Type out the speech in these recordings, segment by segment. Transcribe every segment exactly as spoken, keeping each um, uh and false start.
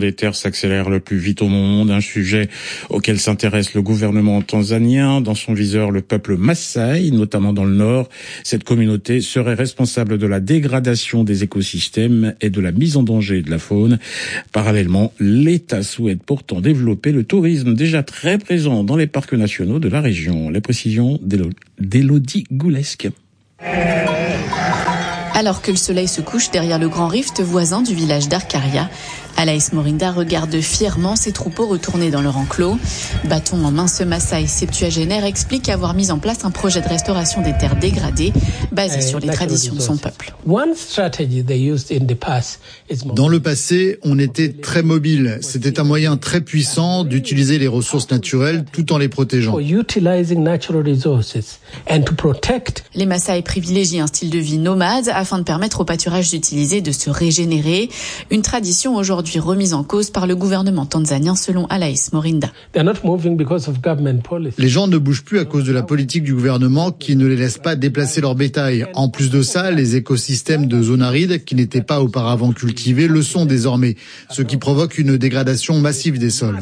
des terres s'accélère le plus vite au monde, un sujet auquel s'intéresse le gouvernement tanzanien. Dans son viseur, le peuple Maasai, notamment dans le nord. Cette communauté serait responsable de la dégradation des écosystèmes et de la mise en danger de la faune. Parallèlement, l'État souhaite pourtant développer le tourisme déjà très présent dans les parcs nationaux de la région. Les précisions d'Élodie Goulesque. Alors que le soleil se couche derrière le grand rift voisin du village d'Arcaria, Alaïs Morinda regarde fièrement ses troupeaux retourner dans leur enclos. Bâton en main, ce Maasai septuagénaire explique avoir mis en place un projet de restauration des terres dégradées basé sur les traditions de son peuple. Dans le passé, on était très mobile. C'était un moyen très puissant d'utiliser les ressources naturelles tout en les protégeant. Les Maasai privilégient un style de vie nomade afin de permettre au pâturage d'utiliser et de se régénérer. Une tradition aujourd'hui remise en cause par le gouvernement tanzanien selon Alaïs Morinda. Les gens ne bougent plus à cause de la politique du gouvernement qui ne les laisse pas déplacer leur bétail. En plus de ça, les écosystèmes de zones arides qui n'étaient pas auparavant cultivés le sont désormais, ce qui provoque une dégradation massive des sols.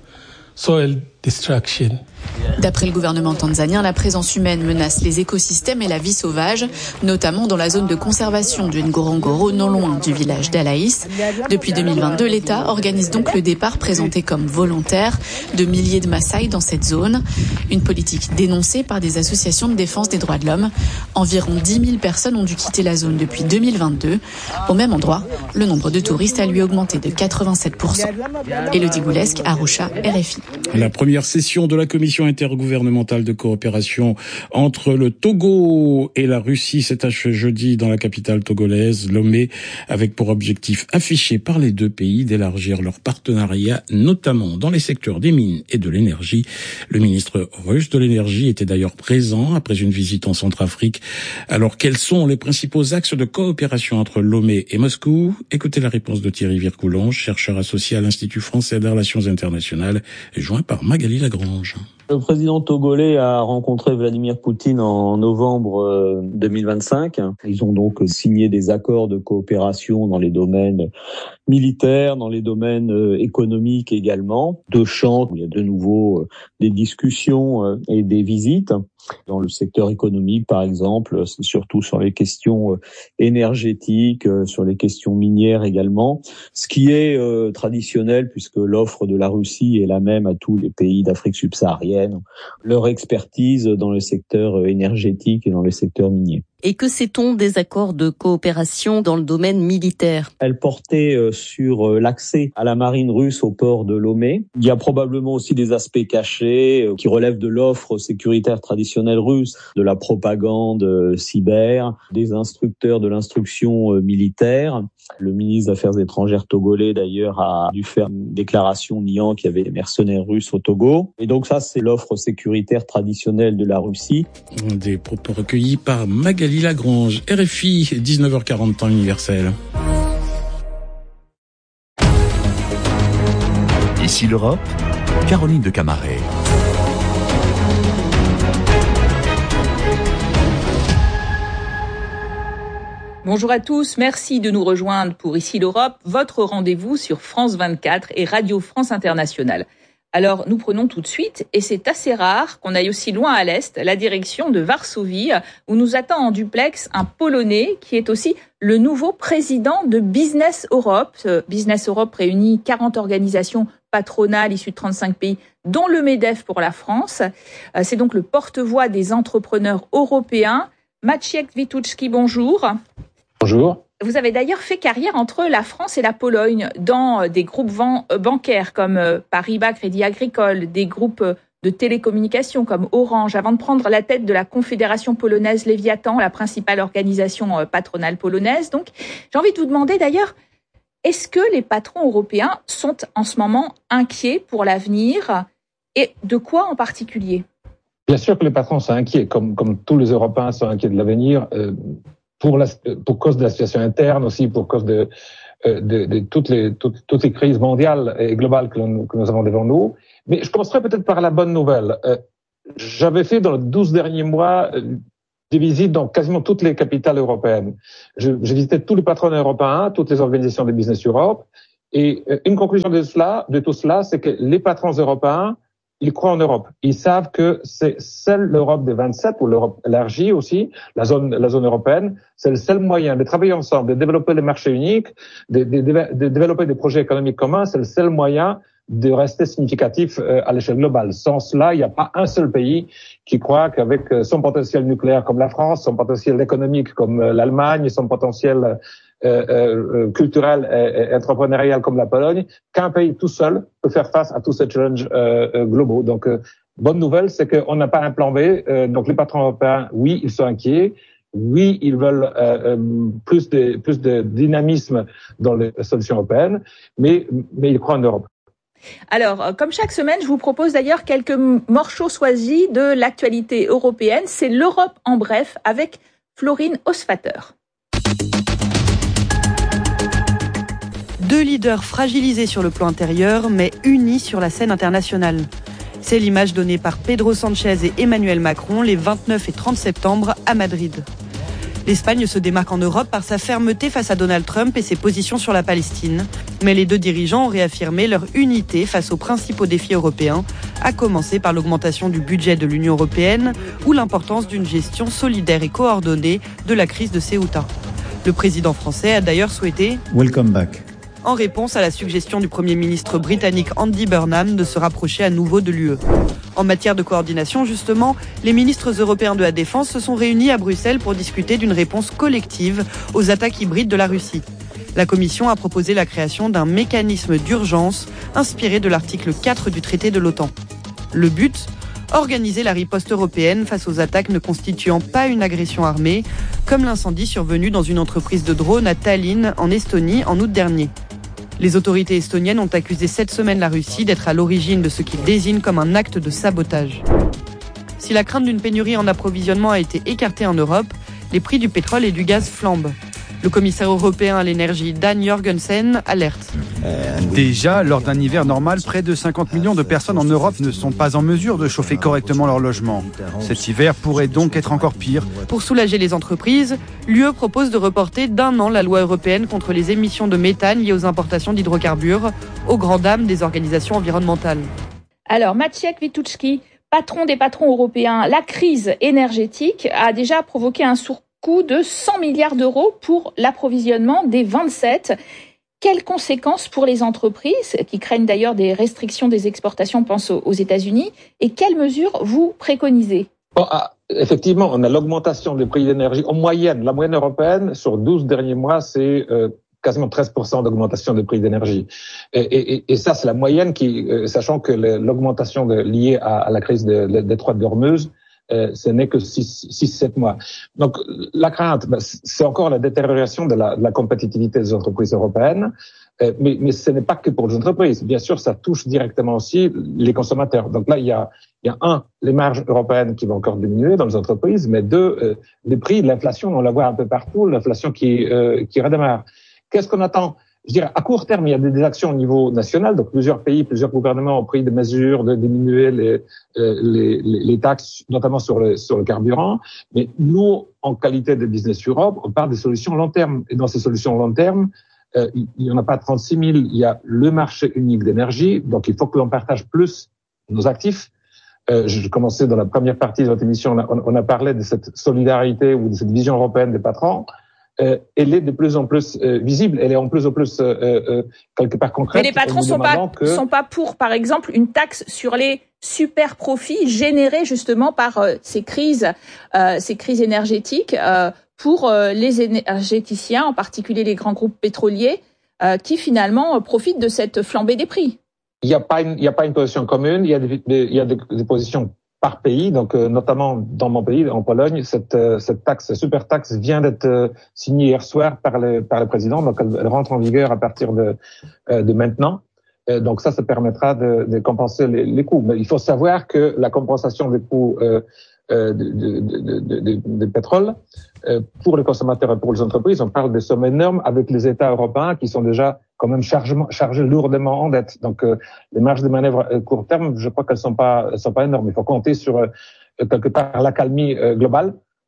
D'après le gouvernement tanzanien, la présence humaine menace les écosystèmes et la vie sauvage, notamment dans la zone de conservation du Ngorongoro, non loin du village d'Alaïs. Depuis deux mille vingt-deux, l'État organise donc le départ présenté comme volontaire de milliers de Maasai dans cette zone. Une politique dénoncée par des associations de défense des droits de l'homme. Environ dix mille personnes ont dû quitter la zone depuis deux mille vingt-deux. Au même endroit, le nombre de touristes a lui augmenté de quatre-vingt-sept pour cent. Élodie Goulesque, Arusha, R F I. La première session de la commission intergouvernementale de coopération entre le Togo et la Russie s'est achevée jeudi dans la capitale togolaise, Lomé, avec pour objectif affiché par les deux pays d'élargir leur partenariat, notamment dans les secteurs des mines et de l'énergie. Le ministre russe de l'énergie était d'ailleurs présent après une visite en Centrafrique. Alors, quels sont les principaux axes de coopération entre Lomé et Moscou? Écoutez la réponse de Thierry Vircoulon, chercheur associé à l'Institut français des relations internationales, joint par Magali Lagrange. Le président togolais a rencontré Vladimir Poutine en novembre deux mille vingt-cinq. Ils ont donc signé des accords de coopération dans les domaines militaires, dans les domaines économiques également. Deux champs où il y a de nouveau des discussions et des visites. Dans le secteur économique, par exemple, c'est surtout sur les questions énergétiques, sur les questions minières également, ce qui est euh, traditionnel puisque l'offre de la Russie est la même à tous les pays d'Afrique subsaharienne, leur expertise dans le secteur énergétique et dans le secteur minier. Et que sait-on des accords de coopération dans le domaine militaire? Elle portait sur l'accès à la marine russe au port de Lomé. Il y a probablement aussi des aspects cachés qui relèvent de l'offre sécuritaire traditionnelle russe, de la propagande cyber, des instructeurs de l'instruction militaire. Le ministre des Affaires étrangères togolais, d'ailleurs, a dû faire une déclaration niant qu'il y avait des mercenaires russes au Togo. Et donc ça, c'est l'offre sécuritaire traditionnelle de la Russie. Des propos recueillis par Magali Lagrange, R F I, dix-neuf heures quarante, temps universel. Ici l'Europe, Caroline de Camaret. Bonjour à tous, merci de nous rejoindre pour Ici l'Europe, votre rendez-vous sur France vingt-quatre et Radio France Internationale. Alors, nous prenons tout de suite, et c'est assez rare qu'on aille aussi loin à l'Est, la direction de Varsovie, où nous attend en duplex un Polonais qui est aussi le nouveau président de Business Europe. Business Europe réunit quarante organisations patronales issues de trente-cinq pays, dont le MEDEF pour la France. C'est donc le porte-voix des entrepreneurs européens. Maciek Witucki, bonjour. Bonjour. Vous avez d'ailleurs fait carrière entre la France et la Pologne dans des groupes bancaires comme Paribas Crédit Agricole, des groupes de télécommunications comme Orange, avant de prendre la tête de la Confédération polonaise Léviathan, la principale organisation patronale polonaise. Donc, j'ai envie de vous demander d'ailleurs, est-ce que les patrons européens sont en ce moment inquiets pour l'avenir et de quoi en particulier? Bien sûr que les patrons sont inquiets, comme, comme tous les Européens sont inquiets de l'avenir. Euh, Pour, la, pour cause de la situation interne aussi, pour cause de, de, de toutes les toutes, toutes les crises mondiales et globales que, l'on, que nous avons devant nous. Mais je commencerai peut-être par la bonne nouvelle. Euh, j'avais fait dans les douze derniers mois euh, des visites dans quasiment toutes les capitales européennes. Je, j'ai visité tous les patrons européens, toutes les organisations de Business Europe, Et une conclusion de cela, de tout cela, c'est que les patrons européens, ils croient en Europe. Ils savent que c'est seule l'Europe des vingt-sept, ou l'Europe élargie aussi, la zone, la zone européenne, c'est le seul moyen de travailler ensemble, de développer les marchés uniques, de, de, de développer des projets économiques communs, c'est le seul moyen de rester significatif à l'échelle globale. Sans cela, il n'y a pas un seul pays qui croit qu'avec son potentiel nucléaire comme la France, son potentiel économique comme l'Allemagne, son potentiel euh, euh, culturel et, et entrepreneurial comme la Pologne, qu'un pays tout seul peut faire face à tous ces challenges euh, globaux. Donc, euh, bonne nouvelle, c'est qu'on n'a pas un plan B. Euh, donc, les patrons européens, oui, ils sont inquiets. Oui, ils veulent euh, plus de plus de dynamisme dans les solutions européennes, mais mais ils croient en Europe. Alors, comme chaque semaine, je vous propose d'ailleurs quelques morceaux choisis de l'actualité européenne. C'est l'Europe en bref avec Florine Osvater. Deux leaders fragilisés sur le plan intérieur, mais unis sur la scène internationale. C'est l'image donnée par Pedro Sanchez et Emmanuel Macron les vingt-neuf et trente septembre à Madrid. L'Espagne se démarque en Europe par sa fermeté face à Donald Trump et ses positions sur la Palestine. Mais les deux dirigeants ont réaffirmé leur unité face aux principaux défis européens, à commencer par l'augmentation du budget de l'Union européenne ou l'importance d'une gestion solidaire et coordonnée de la crise de Ceuta. Le président français a d'ailleurs souhaité « Welcome back » en réponse à la suggestion du Premier ministre britannique Andy Burnham de se rapprocher à nouveau de l'U E. En matière de coordination, justement, les ministres européens de la Défense se sont réunis à Bruxelles pour discuter d'une réponse collective aux attaques hybrides de la Russie. La Commission a proposé la création d'un mécanisme d'urgence inspiré de l'article quatre du traité de l'OTAN. Le but ? Organiser la riposte européenne face aux attaques ne constituant pas une agression armée, comme l'incendie survenu dans une entreprise de drones à Tallinn, en Estonie, en août dernier. Les autorités estoniennes ont accusé cette semaine la Russie d'être à l'origine de ce qu'ils désignent comme un acte de sabotage. Si la crainte d'une pénurie en approvisionnement a été écartée en Europe, les prix du pétrole et du gaz flambent. Le commissaire européen à l'énergie Dan Jorgensen alerte. Déjà, lors d'un hiver normal, près de cinquante millions de personnes en Europe ne sont pas en mesure de chauffer correctement leur logement. Cet hiver pourrait donc être encore pire. Pour soulager les entreprises, l'U E propose de reporter d'un an la loi européenne contre les émissions de méthane liées aux importations d'hydrocarbures, aux grandes dames des organisations environnementales. Alors, Maciek Wituszki, patron des patrons européens, la crise énergétique a déjà provoqué un surcoût de cent milliards d'euros pour l'approvisionnement des vingt-sept. Quelles conséquences pour les entreprises, qui craignent d'ailleurs des restrictions des exportations, pense aux États-Unis, et quelles mesures vous préconisez ? Bon, ah, effectivement, on a l'augmentation des prix d'énergie en moyenne. La moyenne européenne, sur douze derniers mois, c'est euh, quasiment treize pour cent d'augmentation des prix d'énergie. Et, et, et ça, c'est la moyenne, qui, euh, sachant que l'augmentation de, liée à, à la crise de, de, des détroit d'Ormuz, Euh, ce n'est que six, sept mois. Donc, la crainte, ben, c'est encore la détérioration de la, de la compétitivité des entreprises européennes, euh, mais, mais ce n'est pas que pour les entreprises. Bien sûr, ça touche directement aussi les consommateurs. Donc là, il y a, il y a un, les marges européennes qui vont encore diminuer dans les entreprises, mais deux, euh, les prix, l'inflation, on la voit un peu partout, l'inflation qui, euh, qui redémarre. Qu'est-ce qu'on attend ? Je dirais, à court terme, il y a des actions au niveau national. Donc, plusieurs pays, plusieurs gouvernements ont pris des mesures de diminuer les, euh, les, les taxes, notamment sur le, sur le carburant. Mais nous, en qualité de Business Europe, on parle des solutions long terme. Et dans ces solutions long terme, euh, il n'y en a pas trente-six mille. Il y a le marché unique d'énergie. Donc, il faut que l'on partage plus nos actifs. Euh, je commençais dans la première partie de votre émission, on a, on a parlé de cette solidarité ou de cette vision européenne des patrons. Euh, elle est de plus en plus euh, visible, elle est en plus en plus euh, euh, quelque part concrète. Mais les patrons sont pas que... sont pas pour, par exemple, une taxe sur les super profits générés justement par euh, ces crises, euh, ces crises énergétiques euh, pour euh, les énergéticiens, en particulier les grands groupes pétroliers, euh, qui finalement euh, profitent de cette flambée des prix. Il n'y a pas une, il y a pas une position commune. Il y a des, des il y a des, des positions par pays, donc euh, notamment dans mon pays, en Pologne, cette, euh, cette taxe, cette super taxe vient d'être euh, signée hier soir par le, par le président, donc elle, elle rentre en vigueur à partir de, euh, de maintenant. Euh, donc ça, ça permettra de, de compenser les, les coûts. Mais il faut savoir que la compensation des coûts euh, euh, de, de, de, de, de pétrole, euh, pour les consommateurs et pour les entreprises, on parle de sommes énormes avec les États européens qui sont déjà quand même chargés lourdement en dette. Donc, euh, les marges de manœuvre à court terme, je crois qu'elles sont pas, elles sont pas énormes. Il faut compter sur euh, quelque part l'accalmie euh, globale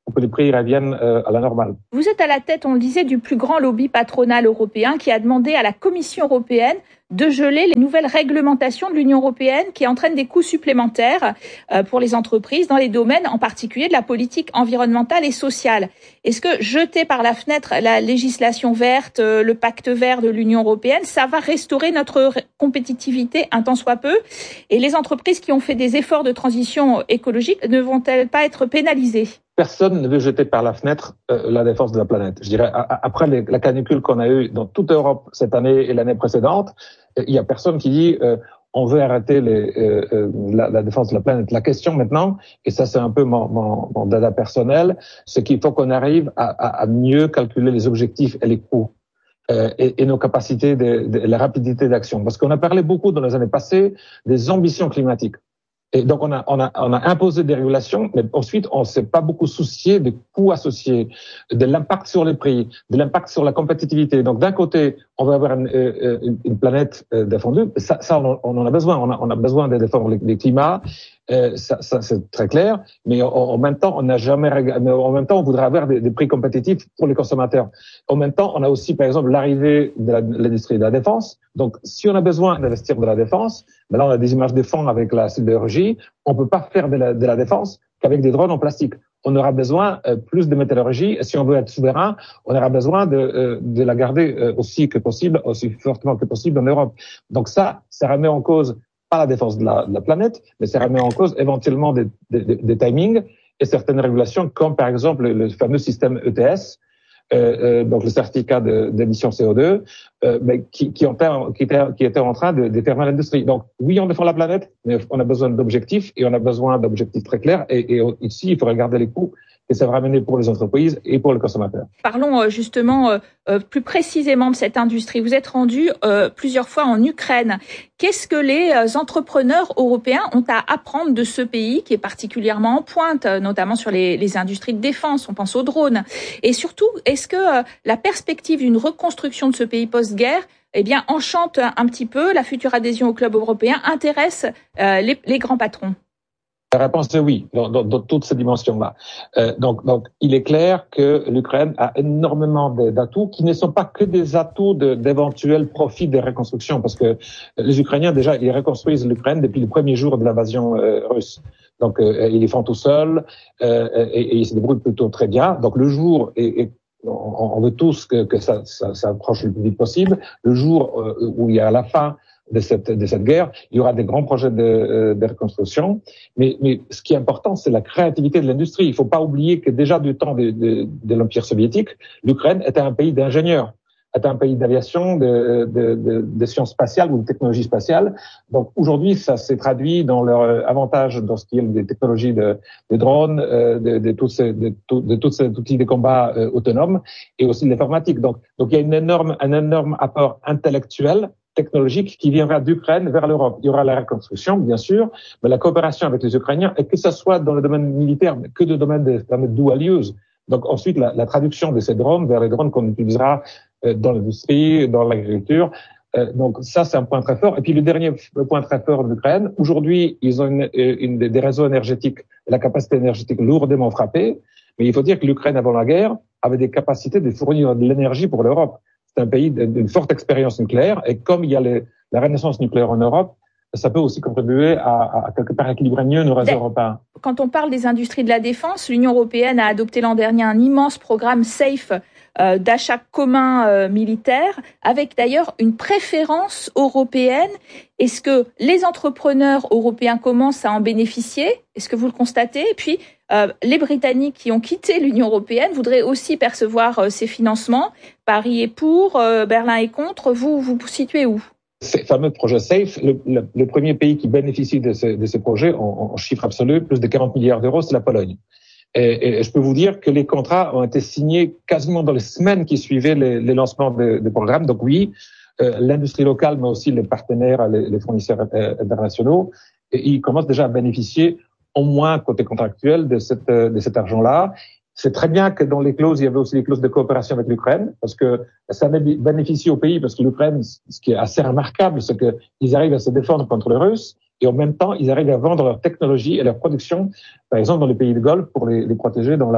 pour que les prix reviennent euh, à la normale. Vous êtes à la tête, on le disait, du plus grand lobby patronal européen qui a demandé à la Commission européenne de geler les nouvelles réglementations de l'Union européenne qui entraînent des coûts supplémentaires euh, pour les entreprises dans les domaines en particulier de la politique environnementale et sociale. Est-ce que jeter par la fenêtre la législation verte, euh, le pacte vert de l'Union européenne, ça va restaurer notre compétitivité un tant soit peu? Et les entreprises qui ont fait des efforts de transition écologique ne vont-elles pas être pénalisées? Personne ne veut jeter par la fenêtre euh, la défense de la planète. Je dirais, a, après les, la canicule qu'on a eue dans toute Europe cette année et l'année précédente, il y a personne qui dit euh, on veut arrêter les, euh, euh, la, la défense de la planète. La question maintenant, et ça c'est un peu mon, mon, mon dada personnel, c'est qu'il faut qu'on arrive à, à, à mieux calculer les objectifs et les coûts. Euh, et, et nos capacités, de, de, la rapidité d'action. Parce qu'on a parlé beaucoup dans les années passées des ambitions climatiques. Et donc, on a, on a, on a imposé des régulations, mais ensuite, on s'est pas beaucoup soucié des coûts associés, de l'impact sur les prix, de l'impact sur la compétitivité. Donc, d'un côté, on va avoir une, une, une planète défendue. Ça, ça on, on en a besoin. On a, on a besoin de défendre les, les climats. Euh, ça, ça c'est très clair. Mais en, en même temps, on n'a jamais. En même temps, on voudrait avoir des, des prix compétitifs pour les consommateurs. En même temps, on a aussi, par exemple, l'arrivée de, la, de l'industrie de la défense. Donc, si on a besoin d'investir de la défense, ben là, on a des images de fond avec la sidérurgie. On peut pas faire de la, de la défense qu'avec des drones en plastique. On aura besoin euh, plus de métallurgie. Et si on veut être souverain, on aura besoin de, euh, de la garder euh, aussi que possible, aussi fortement que possible en Europe. Donc ça, ça remet en cause pas la défense de la, de la planète, mais ça remet en cause éventuellement des, des, des timings et certaines régulations, comme par exemple le fameux système E T S, euh, euh, donc le certificat d'émission C O deux, euh, mais qui, qui, ont, qui, était, qui était en train de déterminer l'industrie. Donc oui, on défend la planète, mais on a besoin d'objectifs et on a besoin d'objectifs très clairs. Et, et ici, il faut regarder les coûts que ça va ramener pour les entreprises et pour les consommateurs. Parlons justement euh, plus précisément de cette industrie. Vous êtes rendu euh, plusieurs fois en Ukraine. Qu'est-ce que les entrepreneurs européens ont à apprendre de ce pays qui est particulièrement en pointe, notamment sur les, les industries de défense, on pense aux drones. Et surtout, est-ce que euh, la perspective d'une reconstruction de ce pays post-guerre eh bien, enchante un petit peu la future adhésion au club européen, intéresse euh, les, les grands patrons? La réponse est oui, dans, dans, dans toutes ces dimensions-là. Euh, donc, donc, il est clair que l'Ukraine a énormément d'atouts qui ne sont pas que des atouts de, d'éventuels profits de reconstruction, parce que les Ukrainiens, déjà, ils reconstruisent l'Ukraine depuis le premier jour de l'invasion euh, russe. Donc, euh, ils les font tout seuls euh, et, et ils se débrouillent plutôt très bien. Donc, le jour, et, et on, on veut tous que, que ça, ça, ça approche le plus vite possible, le jour euh, où il y a la fin de cette de cette guerre, il y aura des grands projets de, de reconstruction. Mais, mais ce qui est important, c'est la créativité de l'industrie. Il ne faut pas oublier que déjà du temps de, de, de l'Empire soviétique, l'Ukraine était un pays d'ingénieurs, était un pays d'aviation, de, de, de, de sciences spatiales ou de technologie spatiale. Donc aujourd'hui, ça s'est traduit dans leur avantage dans ce qui est des technologies de, de drones, de, de tous ces de, de tous ces outils de combat euh, autonomes et aussi de l'informatique. Donc, donc il y a une énorme un énorme apport intellectuel, technologique qui viendra d'Ukraine vers l'Europe. Il y aura la reconstruction, bien sûr, mais la coopération avec les Ukrainiens, et que ce soit dans le domaine militaire, mais que dans le domaine de, de dual use. Donc ensuite, la, la traduction de ces drones vers les drones qu'on utilisera euh, dans l'industrie, dans l'agriculture. Euh, donc ça, c'est un point très fort. Et puis le dernier point très fort de l'Ukraine, aujourd'hui, ils ont une, une, des réseaux énergétiques, la capacité énergétique lourdement frappée, mais il faut dire que l'Ukraine, avant la guerre, avait des capacités de fournir de l'énergie pour l'Europe. C'est un pays d'une forte expérience nucléaire et comme il y a les, la renaissance nucléaire en Europe, ça peut aussi contribuer à, à quelque part équilibrer mieux nos réseaux européens. Quand on parle des industries de la défense, l'Union européenne a adopté l'an dernier un immense programme SAFE euh, d'achat commun euh, militaire, avec d'ailleurs une préférence européenne. Est-ce que les entrepreneurs européens commencent à en bénéficier? Est-ce que vous le constatez? Et puis, euh, les Britanniques qui ont quitté l'Union européenne voudraient aussi percevoir euh, ces financements. Paris est pour, euh, Berlin est contre. Vous, vous vous situez où? Ces fameux projets SAFE, le, le, le premier pays qui bénéficie de, ce, de ces projets en, en chiffre absolu, plus de quarante milliards d'euros, c'est la Pologne. Et, et je peux vous dire que les contrats ont été signés quasiment dans les semaines qui suivaient les, les lancements des de programmes. Donc oui, euh, l'industrie locale, mais aussi les partenaires, les, les fournisseurs euh, internationaux, et ils commencent déjà à bénéficier, au moins côté contractuel, de, cette, de cet argent-là. C'est très bien que dans les clauses, il y avait aussi des clauses de coopération avec l'Ukraine, parce que ça bénéficie au pays, parce que l'Ukraine, ce qui est assez remarquable, c'est qu'ils arrivent à se défendre contre les Russes, et en même temps, ils arrivent à vendre leur technologie et leur production, par exemple dans les pays de Golfe, pour les, les protéger dans la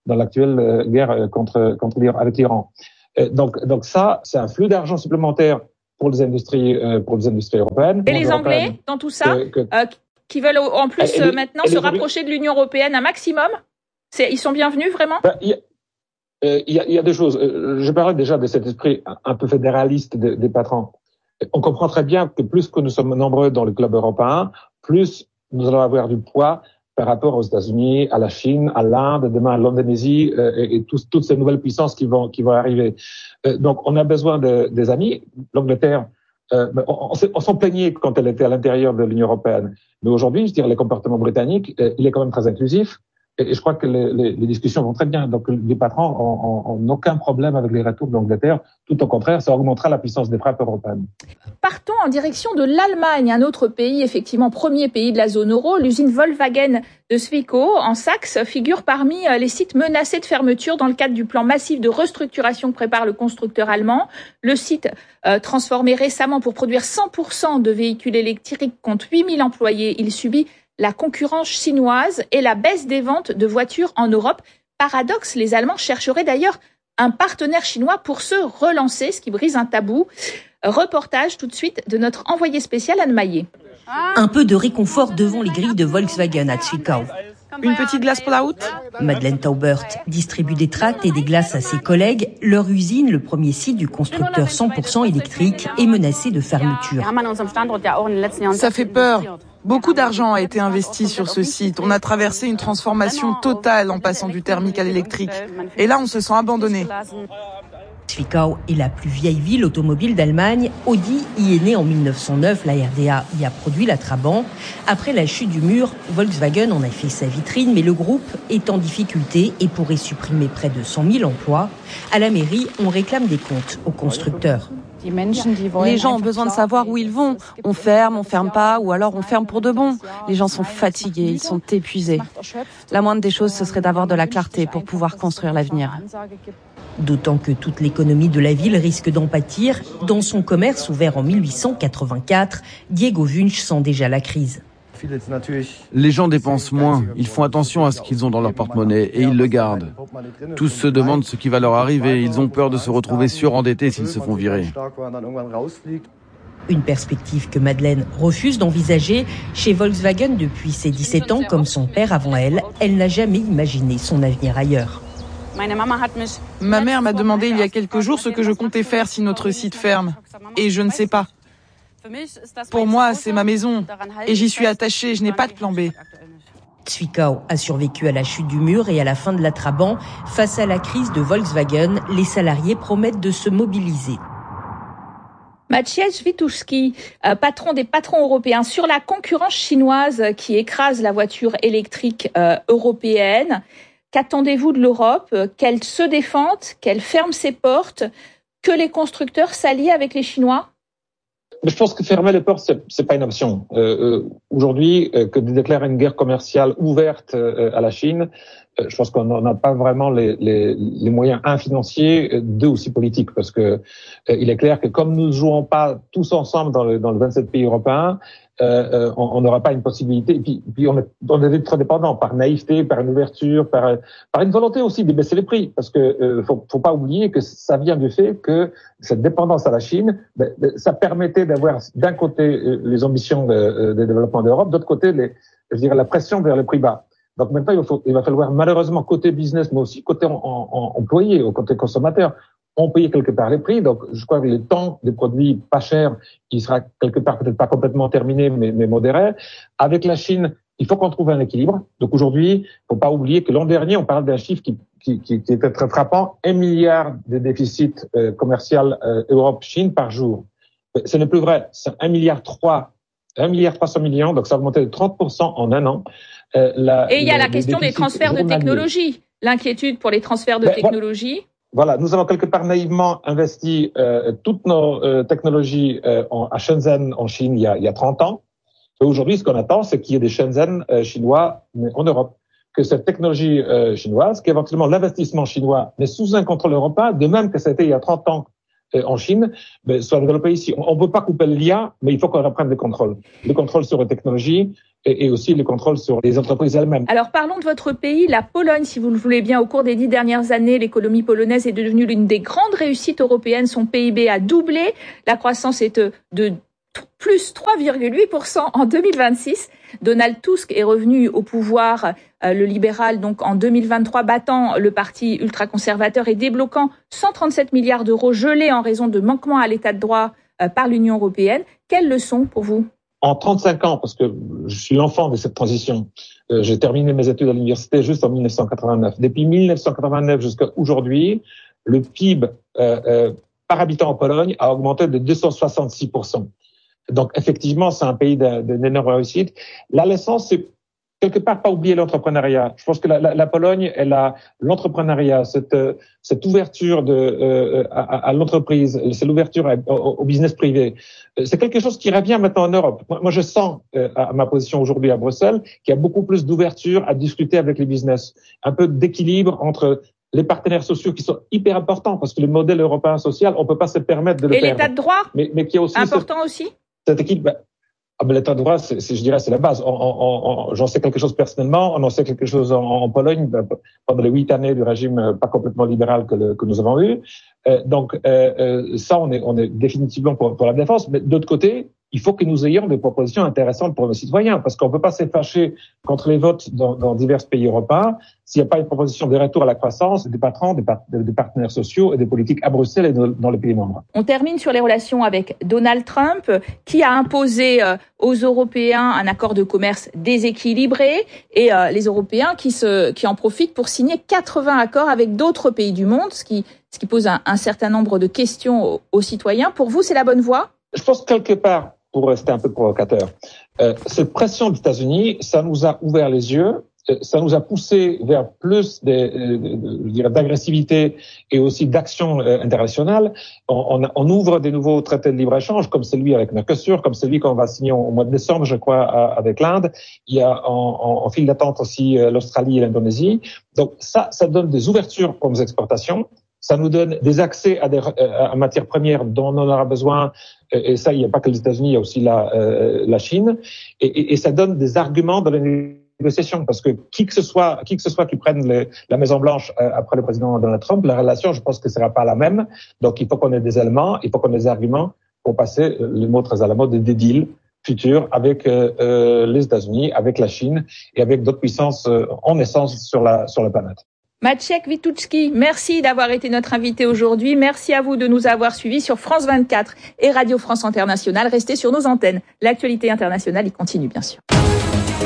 dans l'actuelle euh, guerre contre, contre l'Iran, avec l'Iran. Euh, donc, donc ça, c'est un flux d'argent supplémentaire pour les industries, euh, pour les industries européennes. Et les Anglais, dans tout ça, que, que, euh, qui veulent en plus et, et, maintenant et se rapprocher de l'Union européenne un maximum, c'est, ils sont bienvenus vraiment? Ben, y a, euh, y, a, y a deux choses. Je parlais déjà de cet esprit un peu fédéraliste des, des patrons. On comprend très bien que plus que nous sommes nombreux dans le club européen, plus nous allons avoir du poids par rapport aux États-Unis, à la Chine, à l'Inde, demain à l'Indonésie euh, et, et tous, toutes ces nouvelles puissances qui vont qui vont arriver. Euh, donc, on a besoin de, des amis. L'Angleterre, euh, on, on, on s'en plaignait quand elle était à l'intérieur de l'Union européenne, mais aujourd'hui, je dirais, le comportement britannique, euh, il est quand même très inclusif. Et je crois que les, les, les discussions vont très bien. Donc, les patrons n'ont aucun problème avec les retours de l'Angleterre. Tout au contraire, ça augmentera la puissance des frappes européennes. Partons en direction de l'Allemagne, un autre pays, effectivement, premier pays de la zone euro. L'usine Volkswagen de Zwickau, en Saxe, figure parmi les sites menacés de fermeture dans le cadre du plan massif de restructuration que prépare le constructeur allemand. Le site, euh, transformé récemment pour produire cent pour cent de véhicules électriques, compte huit mille employés. Il subit la concurrence chinoise et la baisse des ventes de voitures en Europe. Paradoxe, les Allemands chercheraient d'ailleurs un partenaire chinois pour se relancer, ce qui brise un tabou. Reportage tout de suite de notre envoyé spécial Anne Maillet. Un peu de réconfort devant les grilles de Volkswagen à Zwickau. Une petite glace pour la route? Madeleine Taubert distribue des tracts et des glaces à ses collègues. Leur usine, le premier site du constructeur cent pour cent électrique, est menacée de fermeture. Ça fait peur. Beaucoup d'argent a été investi sur ce site. On a traversé une transformation totale en passant du thermique à l'électrique. Et là, on se sent abandonné. Zwickau est la plus vieille ville automobile d'Allemagne. Audi y est né en mille neuf cent neuf. La R D A y a produit la Trabant. Après la chute du mur, Volkswagen en a fait sa vitrine, mais le groupe est en difficulté et pourrait supprimer près de cent mille emplois. À la mairie, on réclame des comptes aux constructeurs. Les gens ont besoin de savoir où ils vont. On ferme, on ferme pas, ou alors on ferme pour de bon. Les gens sont fatigués, ils sont épuisés. La moindre des choses, ce serait d'avoir de la clarté pour pouvoir construire l'avenir. D'autant que toute l'économie de la ville risque d'en pâtir. Dans son commerce ouvert en mille huit cent quatre-vingt-quatre, Diego Wunsch sent déjà la crise. Les gens dépensent moins, ils font attention à ce qu'ils ont dans leur porte-monnaie et ils le gardent. Tous se demandent ce qui va leur arriver, ils ont peur de se retrouver surendettés s'ils se font virer. Une perspective que Madeleine refuse d'envisager. Chez Volkswagen depuis ses dix-sept ans, comme son père avant elle, elle n'a jamais imaginé son avenir ailleurs. Ma mère m'a demandé il y a quelques jours ce que je comptais faire si notre site ferme. Et je ne sais pas. Pour moi, c'est ma maison. Et j'y suis attachée, je n'ai pas de plan B. Zwickau a survécu à la chute du mur et à la fin de la Trabant. Face à la crise de Volkswagen, les salariés promettent de se mobiliser. Maciej Wituszki, patron des patrons européens, sur la concurrence chinoise qui écrase la voiture électrique euh, européenne. Qu'attendez-vous de l'Europe? Qu'elle se défende, qu'elle ferme ses portes, que les constructeurs s'allient avec les Chinois? Je pense que fermer les portes, c'est, c'est pas une option. Euh, euh, aujourd'hui, euh, que de déclarer une guerre commerciale ouverte euh, à la Chine, euh, je pense qu'on n'a pas vraiment les, les, les moyens, un financiers, euh, deux aussi politiques, parce que euh, il est clair que comme nous ne jouons pas tous ensemble dans le, dans le vingt-sept pays européens, euh, on n'aura pas une possibilité. Et puis, puis on est, on est très dépendant par naïveté, par une ouverture, par, par une volonté aussi de baisser les prix, parce que euh, faut, faut pas oublier que ça vient du fait que cette dépendance à la Chine, ben, ça permettait d'avoir d'un côté les ambitions de, de développement de l'Europe, d'autre côté les, je dirais la pression vers les prix bas. Donc maintenant, il, faut, il va falloir malheureusement côté business, mais aussi côté en, en, employé, ou côté consommateur, on paye quelque part les prix. Donc je crois que le temps des produits pas chers, il sera quelque part peut-être pas complètement terminé, mais, mais modéré. Avec la Chine, il faut qu'on trouve un équilibre. Donc aujourd'hui, faut pas oublier que l'an dernier, on parle d'un chiffre qui, qui, qui, qui était très frappant, un milliard de déficit euh, commercial euh, Europe-Chine par jour. Ce n'est plus vrai. C'est un milliard trois, un milliard trois cents millions. Donc ça a augmenté de trente pour cent en un an. Euh, la, Et il y a la question des transferts de technologie. L'inquiétude pour les transferts de ben, technologie. Voilà, nous avons quelque part naïvement investi euh, toutes nos euh, technologies euh, en, à Shenzhen, en Chine, il y a, il y a trente ans. Et aujourd'hui, ce qu'on attend, c'est qu'il y ait des Shenzhen euh, chinois mais en Europe. Que cette technologie euh, chinoise, qu'éventuellement l'investissement chinois, mais sous un contrôle européen, de même que ça a été il y a trente ans en Chine, ben, soit développé ici. On ne peut pas couper le lien, mais il faut qu'on reprenne le contrôle. Le contrôle sur les technologies et, et aussi le contrôle sur les entreprises elles-mêmes. Alors parlons de votre pays, la Pologne, si vous le voulez bien. Au cours des dix dernières années, l'économie polonaise est devenue l'une des grandes réussites européennes. Son P I B a doublé. La croissance est de plus trois virgule huit pour cent en deux mille vingt-six. Donald Tusk est revenu au pouvoir, euh, le libéral, donc en deux mille vingt-trois, battant le parti ultra-conservateur et débloquant cent trente-sept milliards d'euros gelés en raison de manquements à l'état de droit euh, par l'Union européenne. Quelles leçons pour vous? En trente-cinq ans, parce que je suis l'enfant de cette transition, euh, j'ai terminé mes études à l'université juste en mille neuf cent quatre-vingt-neuf. Depuis mille neuf cent quatre-vingt-neuf jusqu'à aujourd'hui, le P I B euh, euh, par habitant en Pologne a augmenté de deux cent soixante-six pour cent. Donc, effectivement, c'est un pays d'une énorme réussite. La leçon, c'est quelque part pas oublier l'entrepreneuriat. Je pense que la, la, la Pologne, elle a l'entrepreneuriat, cette, cette ouverture de, euh, à, à l'entreprise, c'est l'ouverture au, au business privé. C'est quelque chose qui revient maintenant en Europe. Moi, moi je sens, euh, à ma position aujourd'hui à Bruxelles, qu'il y a beaucoup plus d'ouverture à discuter avec les business. Un peu d'équilibre entre les partenaires sociaux qui sont hyper importants, parce que le modèle européen social, on peut pas se permettre de le Et perdre. Et l'état de droit, mais, mais qui est aussi important cette, aussi. Cette équipe, ben, ah ben l'état de droit, c'est, c'est, je dirais, c'est la base. On, on, on, j'en sais quelque chose personnellement, on en sait quelque chose en, en Pologne, ben, pendant les huit années du régime pas complètement libéral que, le, que nous avons eu. Euh, donc euh, euh, ça, on est, on est définitivement pour, pour la défense. Mais d'autre côté, il faut que nous ayons des propositions intéressantes pour nos citoyens, parce qu'on ne peut pas se fâcher contre les votes dans, dans divers pays européens s'il n'y a pas une proposition de retour à la croissance des patrons, des, par, des partenaires sociaux et des politiques à Bruxelles et dans, dans les pays membres. On termine sur les relations avec Donald Trump, qui a imposé euh, aux Européens un accord de commerce déséquilibré, et euh, les Européens qui, se, qui en profitent pour signer quatre-vingts accords avec d'autres pays du monde, ce qui, ce qui pose un, un certain nombre de questions aux, aux citoyens. Pour vous, c'est la bonne voie? Je pense quelque part, pour rester un peu provocateur, euh, cette pression des États-Unis, ça nous a ouvert les yeux, euh, ça nous a poussé vers plus de, euh, de, je dirais, d'agressivité et aussi d'action euh, internationale. On, on, on ouvre des nouveaux traités de libre-échange, comme celui avec Mercosur, comme celui qu'on va signer au mois de décembre, je crois, à, avec l'Inde. Il y a en, en, en file d'attente aussi euh, l'Australie et l'Indonésie. Donc ça, ça donne des ouvertures pour nos exportations. Ça nous donne des accès à des à matières premières dont on aura besoin, et ça, il n'y a pas que les États-Unis, il y a aussi la, euh, la Chine, et, et, et ça donne des arguments dans les négociations, parce que qui que ce soit, qui que ce soit qui prenne les, la Maison Blanche euh, après le président Donald Trump, la relation, je pense que ce sera pas la même. Donc, il faut qu'on ait des éléments, il faut qu'on ait des arguments pour passer, euh, le mot très à la mode, des deals futurs avec euh, euh, les États-Unis, avec la Chine et avec d'autres puissances euh, en essence sur la sur la planète. Maciek Wituczki, merci d'avoir été notre invité aujourd'hui. Merci à vous de nous avoir suivis sur France vingt-quatre et Radio France Internationale. Restez sur nos antennes. L'actualité internationale y continue, bien sûr.